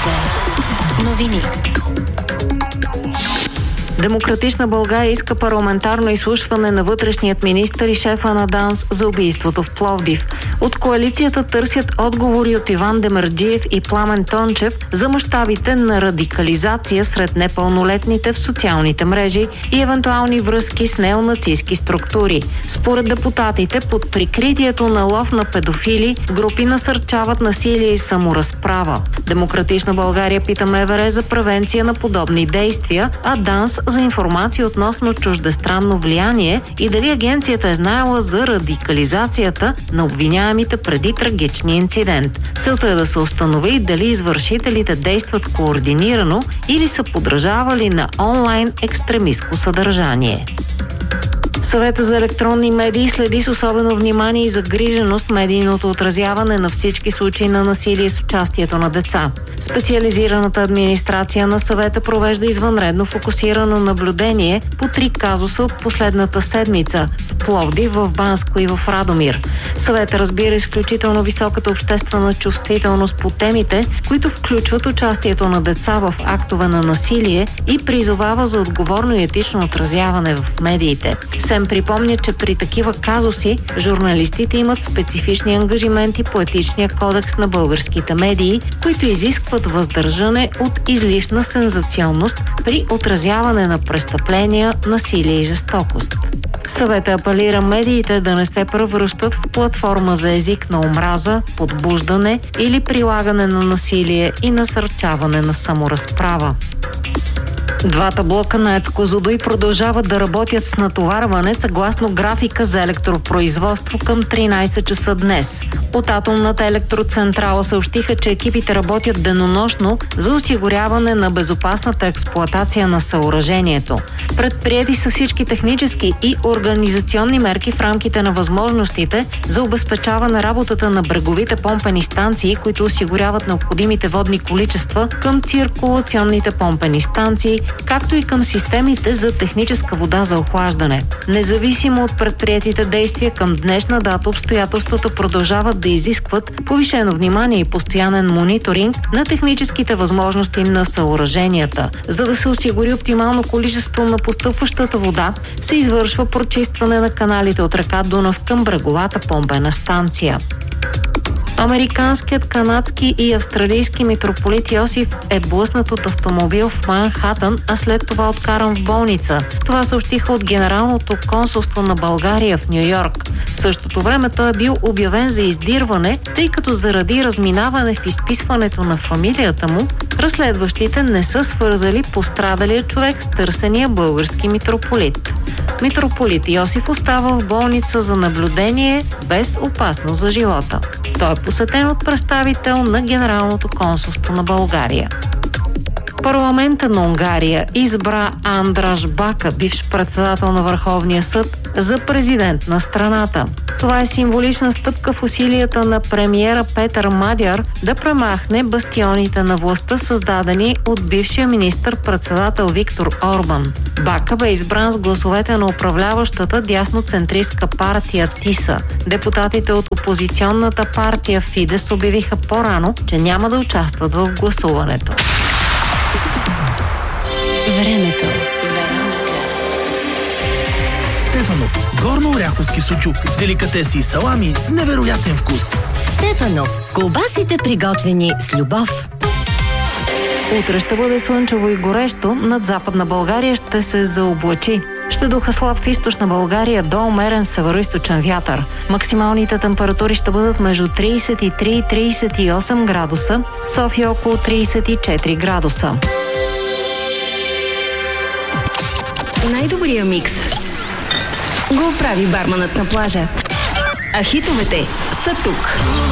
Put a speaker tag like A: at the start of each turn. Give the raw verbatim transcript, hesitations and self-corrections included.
A: Новини.
B: Демократична България иска парламентарно изслушване на вътрешният министър и шефа на ДАНС за убийството в Пловдив. От коалицията търсят отговори от Иван Демерджиев и Пламен Тончев за мащабите на радикализация сред непълнолетните в социалните мрежи и евентуални връзки с неонацистски структури. Според депутатите, под прикритието на лов на педофили, групи насърчават насилие и саморазправа. Демократична България пита МВР за превенция на подобни действия, а ДАНС за информация относно чуждестранно влияние и дали агенцията е знаела за радикализацията на обвиняемите преди трагичния инцидент. Целта е да се установи дали извършителите действат координирано или са подражавали на онлайн екстремистко съдържание. Съветът за електронни медии следи с особено внимание и загриженост медийното отразяване на всички случаи на насилие с участието на деца. Специализираната администрация на съвета провежда извънредно фокусирано наблюдение по три казуса от последната седмица в Пловдив, в Банско и в Радомир. Съветът разбира изключително високата обществена чувствителност по темите, които включват участието на деца в актове на насилие и призовава за отговорно и етично отразяване в медиите. СЕМ припомня, че при такива казуси журналистите имат специфични ангажименти по етичния кодекс на българските медии, които изискват въздържане от излишна сензационност при отразяване на престъпления, насилие и жестокост. Съветът апелира медиите да не се превръщат в платформа за език на омраза, подбуждане или прилагане на насилие и насърчаване на саморазправа. Двата блока на АЕЦ Козлодуй продължават да работят с натоварване съгласно графика за електропроизводство към тринайсет часа днес. От атомната електроцентрала съобщиха, че екипите работят денонощно за осигуряване на безопасната експлоатация на съоръжението. Предприети са всички технически и организационни мерки в рамките на възможностите за обезпечаване работата на бреговите помпени станции, които осигуряват необходимите водни количества към циркулационните помпени станции, както и към системите за техническа вода за охлаждане. Независимо от предприетите действия към днешна дата, обстоятелствата продължават да изискват повишено внимание и постоянен мониторинг на техническите възможности на съоръженията. За да се осигури оптимално количество на постъпващата вода, се извършва прочистване на каналите от река Дунав към бреговата помпена станция. Американският, канадски и австралийски митрополит Йосиф е блъснат от автомобил в Манхатън, а след това откаран в болница. Това съобщиха от Генералното консулство на България в Ню-Йорк. В същото време той е бил обявен за издирване, тъй като заради разминаване в изписването на фамилията му, разследващите не са свързали пострадалия човек с търсения български митрополит. Митрополит Йосиф остава в болница за наблюдение без опасност за живота. Той е посетен от представител на Генералното консулство на България. Парламента на Унгария избра Андраш Бака, бивш председател на Върховния съд, за президент на страната. Това е символична стъпка в усилията на премиера Петър Мадяр да премахне бастионите на властта, създадени от бившия министър-председател Виктор Орбан. Бака бе избран с гласовете на управляващата дясноцентристка партия ТИСА. Депутатите от опозиционната партия Фидес обявиха по-рано, че няма да участват в гласуването.
A: Времето.
C: Стефанов. Горно-оряховски сучук. Деликатеси и салами с невероятен вкус.
A: Стефанов. Колбасите, приготвени с любов.
B: Утре ще бъде слънчево и горещо. Над Западна България ще се заоблачи. Ще духа слаб в източна България до умерен североизточен вятър. Максималните температури ще бъдат между трийсет и три и трийсет и осем градуса. София около трийсет и четири градуса.
D: Най-добрия микс го прави барманът на плажа. А хитовете са тук.